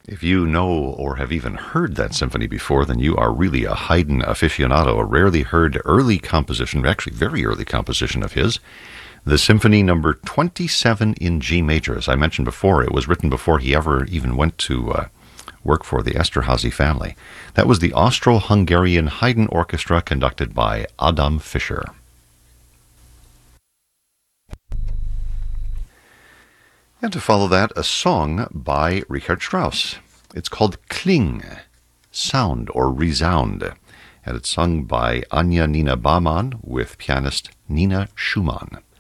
If you know or have even heard that symphony before, then you are really a Haydn aficionado, a rarely heard early composition, actually very early composition of his. The Symphony number 27 in G major. As I mentioned before, it was written before he ever even went to work for the Esterhazy family. That was the Austro-Hungarian Haydn Orchestra conducted by Adam Fischer. And to follow that, a song by Richard Strauss. It's called Kling, sound or resound, and it's sung by Anja Nina Baumann with pianist Nina Schumann.